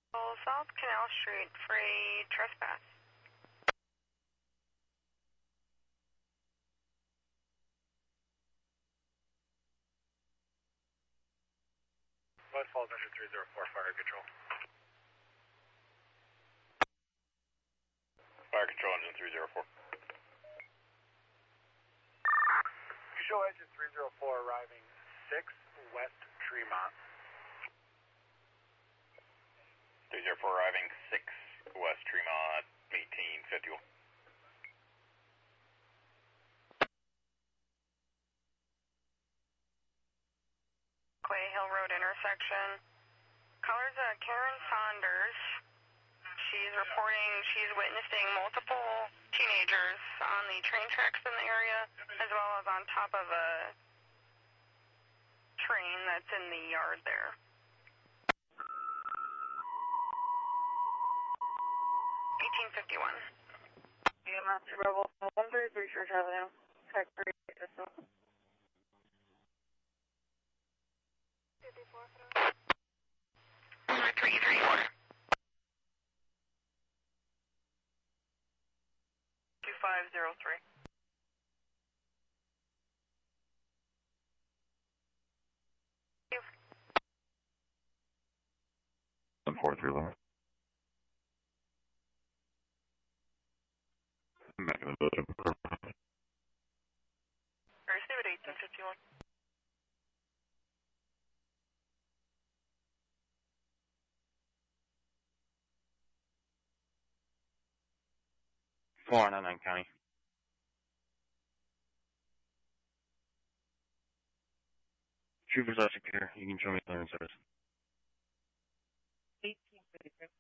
South Canal Street for a trespass. West Falls engine 304, fire control. Fire control engine 304. You show engine 304 arriving 6 West Tremont. 304 arriving 6 West Tremont, 1851. Clay Hill Road intersection. Caller's Karen Saunders. She's reporting she's witnessing multiple teenagers on the train tracks in the area, as well as on top of a train that's in the yard there. EMS Rebel 133 Church Avenue. Tech 3 distance. 334. 2503. One 431. Back in the building. Receive at 1851. Florida, 9 County. Troopers are secure. You can show me clearance service. 1852.